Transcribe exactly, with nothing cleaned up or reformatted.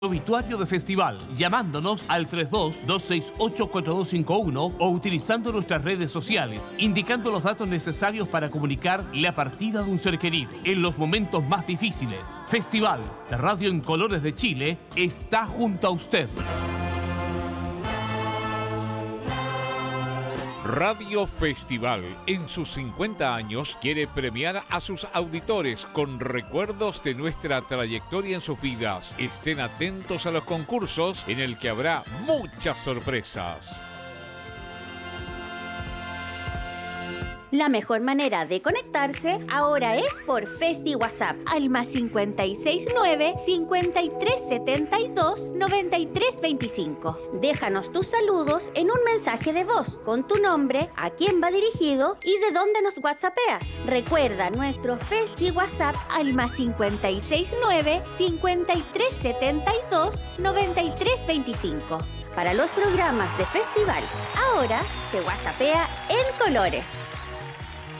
Obituario de Festival, llamándonos al tres dos, dos seis ocho, cuatro dos cinco uno o utilizando nuestras redes sociales, indicando los datos necesarios para comunicar la partida de un ser querido en los momentos más difíciles. Festival, la radio en colores de Chile, está junto a usted. Radio Festival, en sus cincuenta años, quiere premiar a sus auditores con recuerdos de nuestra trayectoria en sus vidas. Estén atentos a los concursos en el que habrá muchas sorpresas. La mejor manera de conectarse ahora es por Festi WhatsApp al más cincuenta y seis nueve, cincuenta y tres setenta y dos, noventa y tres veinticinco. Déjanos tus saludos en un mensaje de voz con tu nombre, a quién va dirigido y de dónde nos whatsappeas. Recuerda nuestro Festi WhatsApp al más cincuenta y seis nueve, cincuenta y tres setenta y dos, noventa y tres veinticinco. Para los programas de festival, ahora se whatsappea en colores.